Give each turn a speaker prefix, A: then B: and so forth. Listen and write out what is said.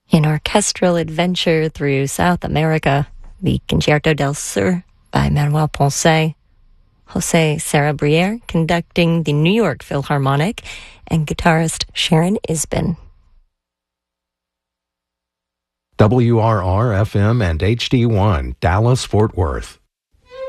A: In orchestral adventure through South America, the Concerto del Sur by Manuel Ponce, Jose Sarabriere conducting the New York Philharmonic, and guitarist Sharon Isbin.
B: WRR-FM and HD1, Dallas-Fort Worth.